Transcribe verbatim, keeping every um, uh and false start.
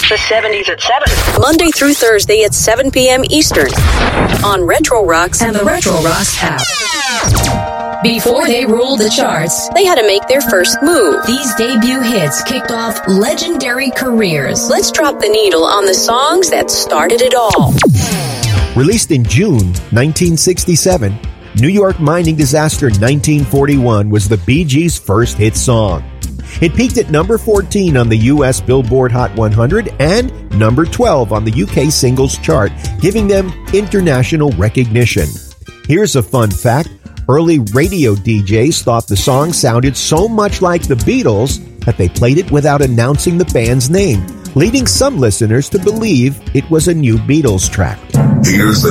The seventies at seven. Monday through Thursday at seven p.m. Eastern on Retro Rocks and the Retro Rocks app. Before they ruled the charts, they had to make their first move. These debut hits kicked off legendary careers. Let's drop the needle on the songs that started it all. Released in June nineteen sixty-seven, New York mining disaster nineteen forty-one was the Bee Gees' first hit song. It peaked at number fourteen on the U S Billboard Hot one hundred and number twelve on the U K singles chart, giving them international recognition. Here's a fun fact. Early radio D Js thought the song sounded so much like the Beatles that they played it without announcing the band's name, leading some listeners to believe it was a new Beatles track. Here's the